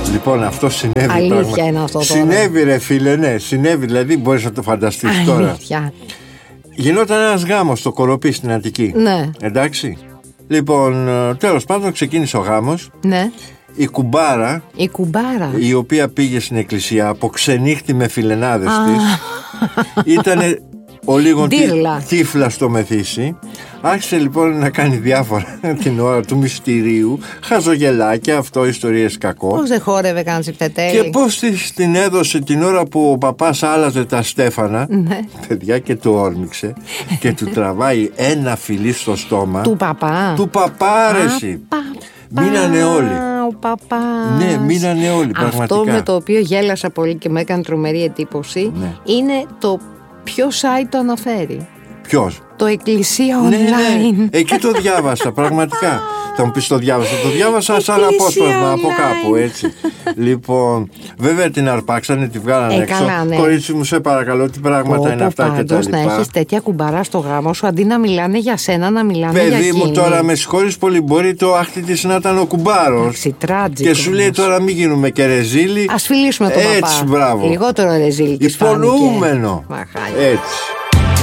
Λοιπόν, αυτό συνέβη. Αλήθεια είναι αυτό τώρα? Συνέβη, ρε φίλε, ναι, συνέβη. Δηλαδή, μπορείς να το φανταστείς τώρα. Αλήθεια. Γινόταν ένας γάμος στο Κοροπή στην Αττική. Ναι. Εντάξει. Λοιπόν, τέλος πάντων ξεκίνησε ο γάμος. Ναι. Η κουμπάρα, η οποία πήγε στην εκκλησία από ξενύχτη με φιλενάδες της, ήτανε ο λίγο τύφλα στο μεθύσι. Άρχισε λοιπόν να κάνει διάφορα την ώρα του μυστηρίου, χαζογελάκια, αυτό, ιστορίες κακό. Πώς δεν χόρευε καν τσιπτετέλη. Και πώς την έδωσε την ώρα που ο παπάς άλλαζε τα στέφανα. Ναι. Παιδιά, και το όρμηξε και του τραβάει ένα φιλί στο στόμα. Του παπά. Του παπά, ρε εσύ. Μείνανε όλοι. Ο παπάς. Ναι, μείνανε όλοι, πραγματικά. Αυτό με το οποίο γέλασα πολύ και με έκανε τρομερή εντύπωση, ναι, είναι το ποιο site το αναφέρει. Ποιος? Το Εκκλησία Online. Ναι. Εκεί το διάβασα, πραγματικά. Θα μου πεις το διάβασα σαν απόσπασμα από κάπου, έτσι. Λοιπόν, βέβαια την αρπάξανε, τη βγάλανε έξω. Καλά, ναι. Κορίτσι μου, σε παρακαλώ, τι πράγματα είναι αυτά και τα λοιπά. Να έχεις τέτοια κουμπαρά στο γάμο σου, αντί να μιλάνε για σένα, να μιλάνε για εκείνη. Παιδί μου, τώρα με συγχωρείς πολύ, μπορεί το άχτη της να ήταν ο κουμπάρος. Και σου λέει τώρα μην γίνουμε και ρεζίλι. Ας φιλήσουμε τον παπά. Έτσι, μπράβο. Λιγότερο ρεζίλι της φάνηκε. Υπονοούμενο. Έτσι.